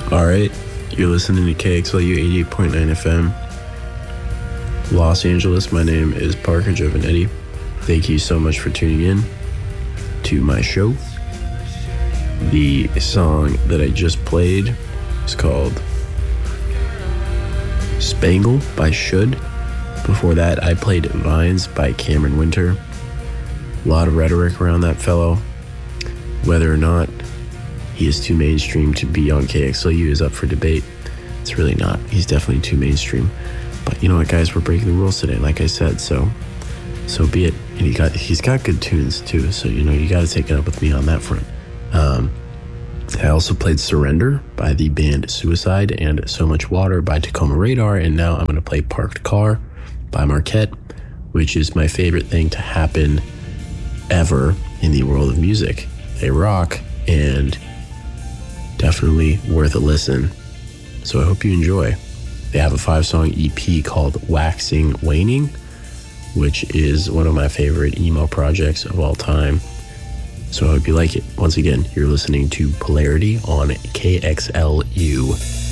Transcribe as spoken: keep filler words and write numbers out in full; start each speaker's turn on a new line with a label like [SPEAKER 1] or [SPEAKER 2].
[SPEAKER 1] All right, you're listening to K X L U eighty-eight point nine F M, Los Angeles. My name is Parker Giovanetti. Thank you so much for tuning in to my show. The song that I just played is called Spangle by Should. Before that, I played Vines by Cameron Winter. A lot of rhetoric around that fellow. Whether or not he is too mainstream to be on K X L U is up for debate. It's really not. He's definitely too mainstream. But you know what, guys? We're breaking the rules today, like I said, so so be it. And he got, he's got good tunes, too, so, you know, you got to take it up with me on that front. Um, I also played Surrender by the band Suicide and So Much Water by Tacoma Radar, and now I'm going to play Parked Car by Marquette, which is my favorite thing to happen ever in the world of music. They rock, and definitely worth a listen. So I hope you enjoy. They have a five-song E P called Waxing Waning, which is one of my favorite emo projects of all time. So I hope you like it. Once again, you're listening to Polarity on K X L U.